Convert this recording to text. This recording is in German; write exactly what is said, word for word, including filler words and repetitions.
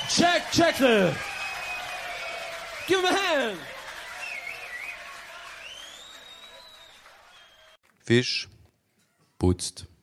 Check, check the. Give him a hand. Fisch putzt